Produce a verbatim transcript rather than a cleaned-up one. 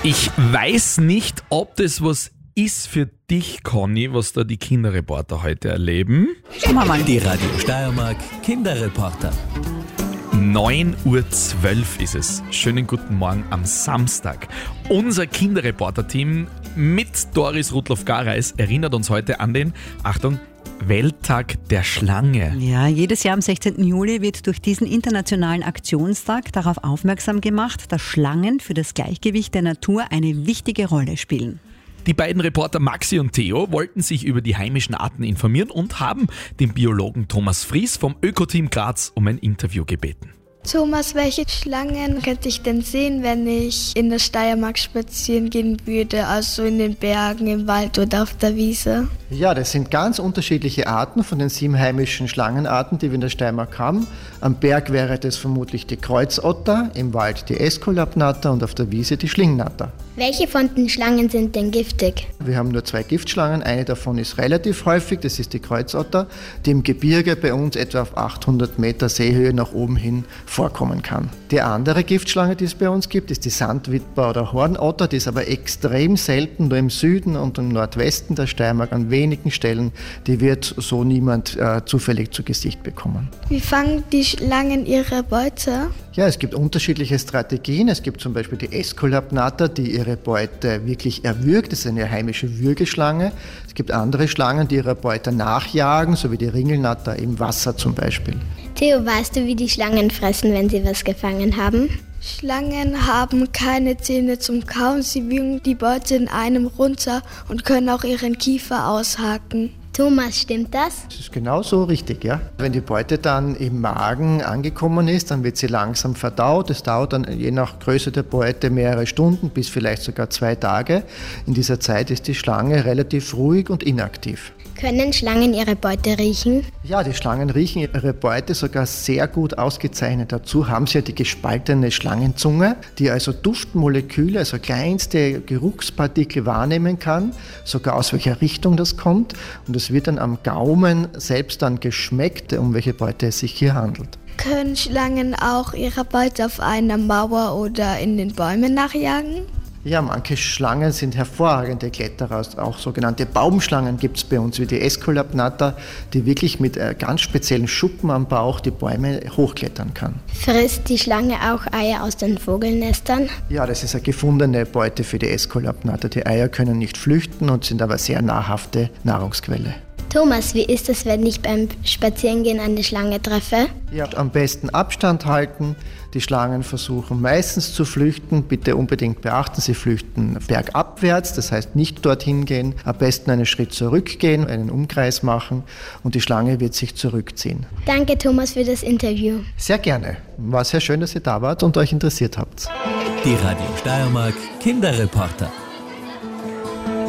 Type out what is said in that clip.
Ich weiß nicht, ob das was ist für dich, Conny, was da die Kinderreporter heute erleben. Schauen wir mal. Die Radio Steiermark Kinderreporter. neun Uhr zwölf ist es. Schönen guten Morgen am Samstag. Unser Kinderreporter-Team mit Doris Rudloff-Gareis erinnert uns heute an den, Achtung, Welttag der Schlange. Ja, jedes Jahr am sechzehnten Juli wird durch diesen internationalen Aktionstag darauf aufmerksam gemacht, dass Schlangen für das Gleichgewicht der Natur eine wichtige Rolle spielen. Die beiden Reporter Maxi und Theo wollten sich über die heimischen Arten informieren und haben den Biologen Thomas Fries vom Öko-Team Graz um ein Interview gebeten. Thomas, welche Schlangen könnte ich denn sehen, wenn ich in der Steiermark spazieren gehen würde, also in den Bergen, im Wald oder auf der Wiese? Ja, das sind ganz unterschiedliche Arten von den sieben heimischen Schlangenarten, die wir in der Steiermark haben. Am Berg wäre das vermutlich die Kreuzotter, im Wald die Äskulapnatter und auf der Wiese die Schlingnatter. Welche von den Schlangen sind denn giftig? Wir haben nur zwei Giftschlangen, eine davon ist relativ häufig, das ist die Kreuzotter, die im Gebirge bei uns etwa auf achthundert Meter Seehöhe nach oben hin vorkommen kann. Die andere Giftschlange, die es bei uns gibt, ist die Sandwitwer oder Hornotter, die ist aber extrem selten, nur im Süden und im Nordwesten der Steiermark an wenigen Stellen, die wird so niemand äh, zufällig zu Gesicht bekommen. Wie fangen die Schlangen ihre Beute? Ja, es gibt unterschiedliche Strategien. Es gibt zum Beispiel die Äskulapnatter, die ihre Beute wirklich erwürgt. Das ist eine heimische Würgeschlange. Es gibt andere Schlangen, die ihre Beute nachjagen, so wie die Ringelnatter im Wasser zum Beispiel. Theo, weißt du, wie die Schlangen fressen, wenn sie was gefangen haben? Schlangen haben keine Zähne zum Kauen. Sie würgen die Beute in einem runter und können auch ihren Kiefer aushaken. Thomas, stimmt das? Das ist genau so richtig, ja. Wenn die Beute dann im Magen angekommen ist, dann wird sie langsam verdaut. Es dauert dann je nach Größe der Beute mehrere Stunden bis vielleicht sogar zwei Tage. In dieser Zeit ist die Schlange relativ ruhig und inaktiv. Können Schlangen ihre Beute riechen? Ja, die Schlangen riechen ihre Beute sogar sehr gut ausgezeichnet. Dazu haben sie ja die gespaltene Schlangenzunge, die also Duftmoleküle, also kleinste Geruchspartikel wahrnehmen kann, sogar aus welcher Richtung das kommt. Und es wird dann am Gaumen selbst dann geschmeckt, um welche Beute es sich hier handelt. Können Schlangen auch ihre Beute auf einer Mauer oder in den Bäumen nachjagen? Ja, manche Schlangen sind hervorragende Kletterer. Auch sogenannte Baumschlangen gibt es bei uns, wie die Äskulapnatter, die wirklich mit ganz speziellen Schuppen am Bauch die Bäume hochklettern kann. Frisst die Schlange auch Eier aus den Vogelnestern? Ja, das ist eine gefundene Beute für die Äskulapnatter. Die Eier können nicht flüchten und sind aber sehr nahrhafte Nahrungsquelle. Thomas, wie ist es, wenn ich beim Spazierengehen eine Schlange treffe? Ja, am besten Abstand halten. Die Schlangen versuchen meistens zu flüchten. Bitte unbedingt beachten, sie flüchten bergabwärts, das heißt nicht dorthin gehen. Am besten einen Schritt zurückgehen, einen Umkreis machen und die Schlange wird sich zurückziehen. Danke, Thomas, für das Interview. Sehr gerne. War sehr schön, dass ihr da wart und euch interessiert habt. Die Radio Steiermark Kinderreporter.